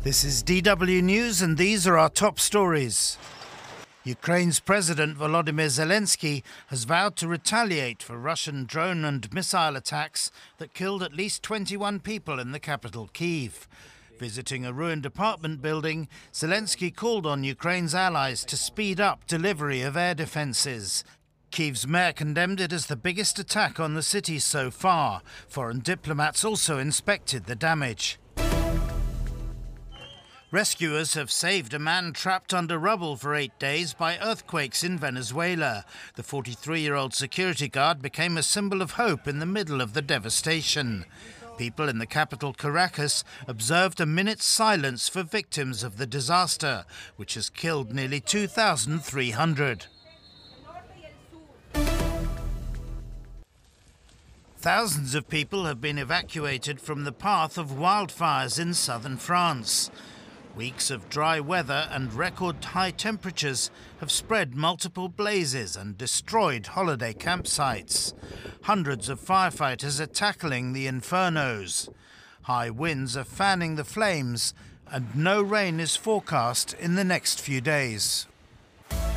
This is DW News, and these are our top stories. Ukraine's President Volodymyr Zelensky has vowed to retaliate for Russian drone and missile attacks that killed at least 21 people in the capital, Kyiv. Visiting a ruined apartment building, Zelensky called on Ukraine's allies to speed up delivery of air defences. Kyiv's mayor condemned it as the biggest attack on the city so far. Foreign diplomats also inspected the damage. Rescuers have saved a man trapped under rubble for 8 days by earthquakes in Venezuela. The 43-year-old security guard became a symbol of hope in the middle of the devastation. People in the capital, Caracas, observed a minute's silence for victims of the disaster, which has killed nearly 2,300. Thousands of people have been evacuated from the path of wildfires in southern France. Weeks of dry weather and record high temperatures have spread multiple blazes and destroyed holiday campsites. Hundreds of firefighters are tackling the infernos. High winds are fanning the flames, and no rain is forecast in the next few days.